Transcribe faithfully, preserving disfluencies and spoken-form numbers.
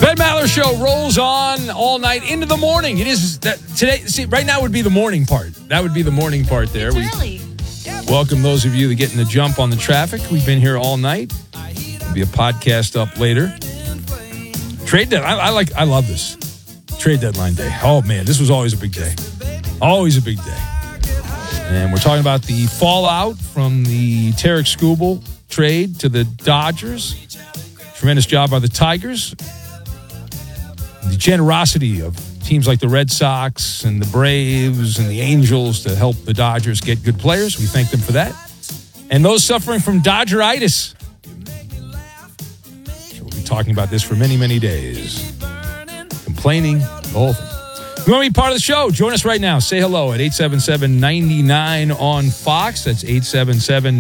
Ben Maller Show rolls on all night into the morning. It is that today. See, right now would be the morning part. That would be the morning part there. It's early. We welcome those of you that get in the jump on the traffic. We've been here all night. There'll be a podcast up later. Trade deadline. I, I like. I love this. Trade deadline day. Oh man, this was always a big day. Always a big day. And we're talking about the fallout from the Tarek Skubal trade to the Dodgers. Tremendous job by the Tigers. The generosity of teams like the Red Sox and the Braves and the Angels to help the Dodgers get good players. We thank them for that. And those suffering from Dodgeritis. We'll be talking about this for many, many days. Complaining, the whole thing. If you want to be part of the show, join us right now. Say hello at eight seven seven, nine nine on Fox. That's eight seven seven